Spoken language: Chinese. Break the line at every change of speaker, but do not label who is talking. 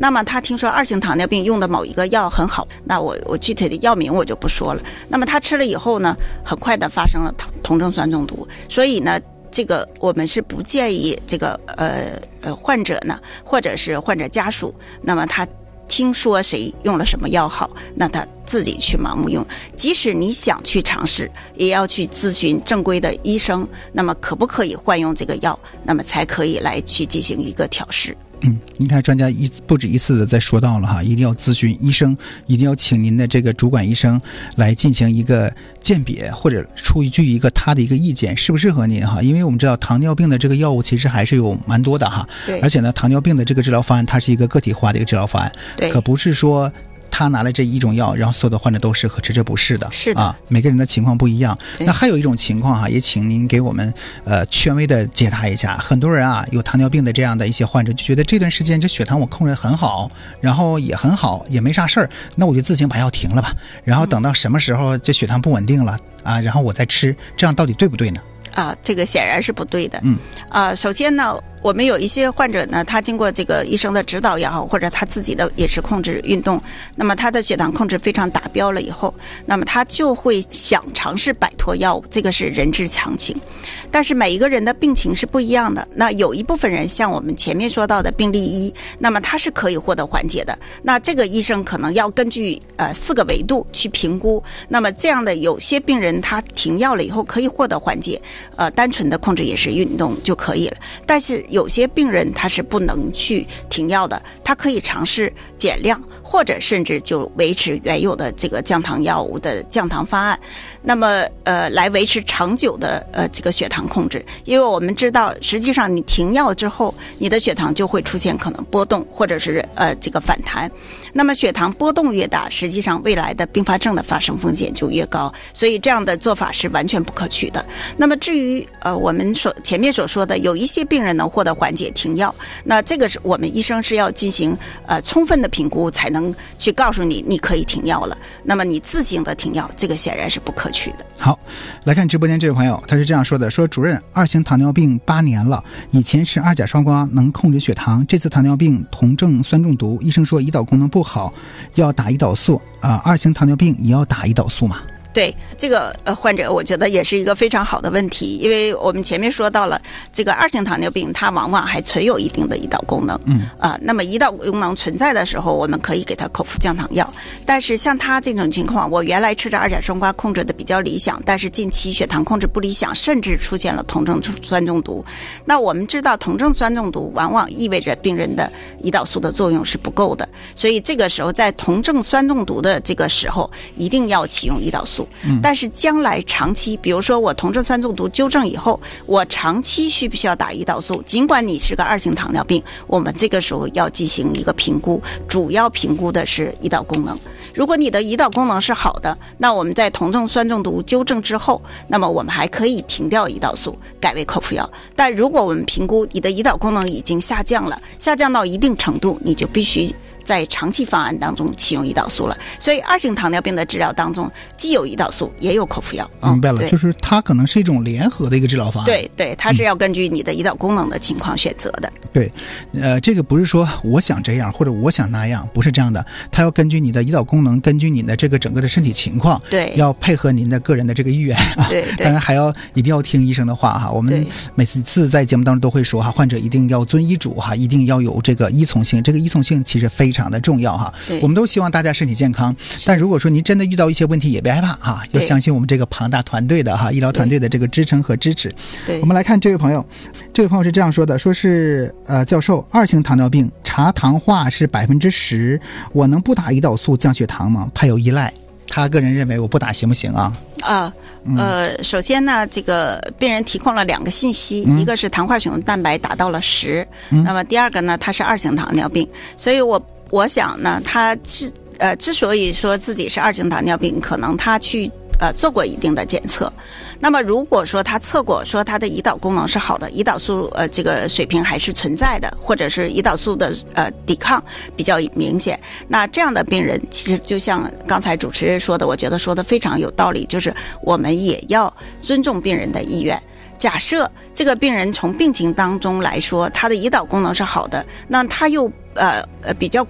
那么他听说二型糖尿病用的某一个药很好，那我具体的药名我就不说了。那么他吃了以后呢，很快的发生了酮症酸中毒，所以呢，这个我们是不建议这个患者呢，或者是患者家属，那么他听说谁用了什么药好，那他自己去盲目用。即使你想去尝试，也要去咨询正规的医生，那么可不可以换用这个药，那么才可以来去进行一个调试。
您看专家不止一次的在说到了哈，一定要咨询医生，一定要请您的这个主管医生来进行一个鉴别，或者出具一个他的一个意见，适不适合您哈？因为我们知道糖尿病的这个药物其实还是有蛮多的哈，
对，
而且呢，糖尿病的这个治疗方案它是一个个体化的一个治疗方案，
对，
可不是说他拿了这一种药，然后所有的患者都适合吃，这不是的，
是的
啊，每个人的情况不一样。那还有一种情况哈，也请您给我们权威的解答一下。很多人啊有糖尿病的这样的一些患者，就觉得这段时间这血糖我控制很好，然后也很好，也没啥事儿，那我就自行把药停了吧，然后等到什么时候这血糖不稳定了啊，然后我再吃，这样到底对不对呢？
这个显然是不对的。首先呢，我们有一些患者呢，他经过这个医生的指导也好，或者他自己的饮食控制、运动，那么他的血糖控制非常达标了以后，那么他就会想尝试摆脱药物，这个是人之常情。但是每一个人的病情是不一样的，那有一部分人像我们前面说到的病例1，那么他是可以获得缓解的，那这个医生可能要根据4个维度去评估，那么这样的有些病人他停药了以后可以获得缓解，单纯的控制饮食运动就可以了。但是有些病人他是不能去停药的，他可以尝试减量，或者甚至就维持原有的这个降糖药物的降糖方案，那么来维持长久的这个血糖控制。因为我们知道实际上你停药之后，你的血糖就会出现可能波动，或者是这个反弹。那么血糖波动越大，实际上未来的并发症的发生风险就越高，所以这样的做法是完全不可取的。那么至于我们前面所说的有一些病人能获得缓解停药，那这个是我们医生是要进行充分的评估才能去告诉你你可以停药了。那么你自行的停药，这个显然是不可取的。
好，来看直播间这位朋友，他是这样说的，说主任，2型糖尿病8年了，以前吃2甲双胍能控制血糖，这次糖尿病酮症酸中毒，医生说胰岛功能不好，要打胰岛素2型糖尿病也要打胰岛素吗？
对这个患者，我觉得也是一个非常好的问题，因为我们前面说到了这个2型糖尿病，它往往还存有一定的胰岛功能。那么胰岛功能存在的时候，我们可以给他口服降糖药。但是像他这种情况，我原来吃着2甲双胍控制的比较理想，但是近期血糖控制不理想，甚至出现了酮症酸中毒。那我们知道酮症酸中毒往往意味着病人的胰岛素的作用是不够的，所以这个时候在酮症酸中毒的这个时候，一定要启用胰岛素。但是将来长期，比如说我酮症酸中毒纠正以后，我长期需不需要打胰岛素？尽管你是个2型糖尿病，我们这个时候要进行一个评估，主要评估的是胰岛功能。如果你的胰岛功能是好的，那我们在酮症酸中毒纠正之后，那么我们还可以停掉胰岛素，改为口服药。但如果我们评估你的胰岛功能已经下降了，下降到一定程度，你就必须在长期方案当中启用胰岛素了。所以2型糖尿病的治疗当中既有胰岛素也有口服药。
明白了，就是它可能是一种联合的一个治疗方案。
对，它是要根据你的胰岛功能的情况选择的。
对，这个不是说我想这样或者我想那样，不是这样的，它要根据你的胰岛功能，根据你的这个整个的身体情况，
对，
要配合您的个人的这个意愿。
对，
当然还要一定要听医生的话哈。我们每次在节目当中都会说哈，患者一定要遵医嘱哈，一定要有这个依从性，这个依从性其实非常的重要哈。我们都希望大家身体健康，但如果说您真的遇到一些问题，也别害怕哈，要相信我们这个庞大团队的哈医疗团队的这个支撑和支持。
对，
我们来看这位朋友，这位朋友是这样说的，说是教授，2型糖尿病茶糖化是10%，我能不打胰岛素降血糖吗？怕有依赖。他个人认为我不打行不行啊？
首先呢，这个病人提供了2个信息，一个是糖化血红蛋白达到了10，那么第二个呢，他是2型糖尿病，所以我想呢，他之所以说自己是2型糖尿病，可能他去做过一定的检测。那么如果说他测过说他的胰岛功能是好的，胰岛素这个水平还是存在的，或者是胰岛素的抵抗比较明显，那这样的病人其实就像刚才主持人说的，我觉得说的非常有道理，就是我们也要尊重病人的意愿。假设这个病人从病情当中来说，他的胰岛功能是好的，那他又比较